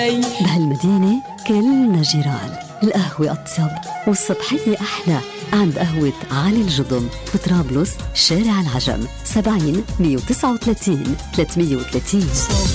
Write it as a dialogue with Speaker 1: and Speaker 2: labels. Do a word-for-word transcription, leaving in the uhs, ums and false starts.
Speaker 1: بهالمدينة كلنا جيران، القهوة أطيب والصبحية أحلى عند قهوة علي الجضم بطرابلس شارع العجم. سبعين مية وتسعة وثلاثين ثلاثمية وثلاثين.